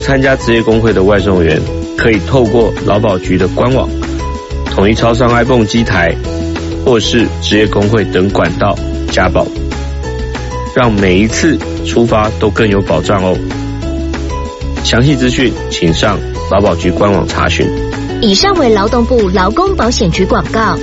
参加职业工会的外送员可以透过劳保局的官网、统一超商 iPhone 机台或是职业工会等管道加保，让每一次出发都更有保障哦。详细资讯请上劳保局官网查询。 以上为劳动部劳工保险局广告。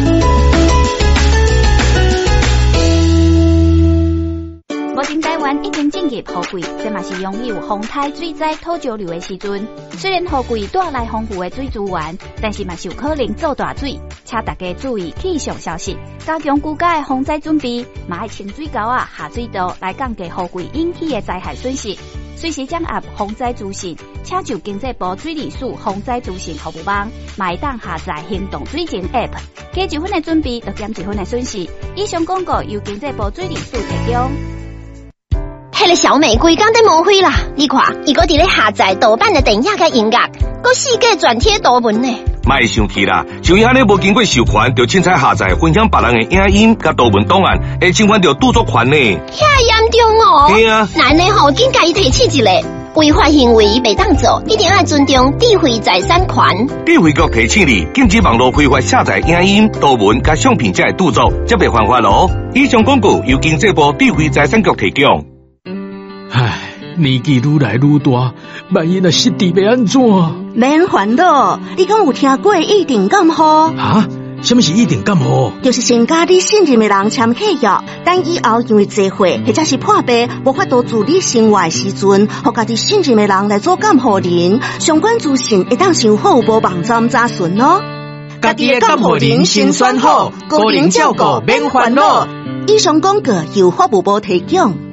目前台湾已经进入雨季，这嘛是拥有风台水灾土石流的时阵。虽然雨季带来丰富的水资源，但是嘛是有可能造大水，请大家注意气象消息，加强居家的防灾准备，嘛要清水沟啊、下水道来降低雨季引起的灾害损失。随时掌握防灾资讯，请就经济部水利署防灾资讯服务网，嘛会当下载行动水情 App， 加一分的准备，就减一分的损失。以上广告由经济部水利署提供。 迄个小美规工在抹灰啦！你看，伊搁伫咧下载盗版的电影甲音乐，搁四界转贴图文呢。 莫生气啦，像伊安尼无经过授权，就凊彩下载分享别人的影音甲图文档案，会侵犯到著作权呢。 遐严重哦！ 对啊， 咱呢吼，紧甲伊提起一个违法行为袂当做，一定要尊重智慧财产权。 智慧局提醒你，禁止网络非法下载影音、图文甲相片才会著作，则袂犯法咯。以上广告由经济部智慧财产局提供。 唉，年纪愈来愈大，万一若失智要安怎？ 免烦恼，你敢有听过一定感冒？ 啊？什么是一定感冒？ 就是先甲你信任的人签契约，等以后因为坐会或者是破病无法度自理生活的时阵，互家己信任的人来做监护人，相关资讯会当上好无网站查询哦。 家己的监护人先选好，个人照顾免烦恼。 以上广告由法务部提供。